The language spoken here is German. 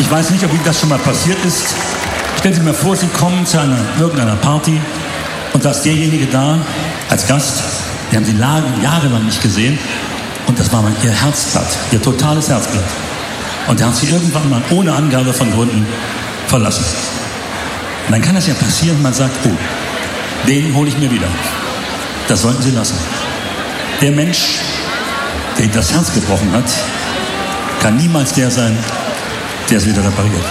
Ich weiß nicht, ob Ihnen das schon mal passiert ist. Stellen Sie sich mal vor, Sie kommen zu irgendeiner Party und da ist derjenige da als Gast, den haben Sie jahrelang nicht gesehen und das war mal Ihr Herzblatt, Ihr totales Herzblatt. Und der hat Sie irgendwann mal ohne Angabe von Gründen verlassen. Und dann kann es ja passieren, man sagt, oh, den hole ich mir wieder. Das sollten Sie lassen. Der Mensch, der Ihnen das Herz gebrochen hat, kann niemals der sein, der es wieder repariert.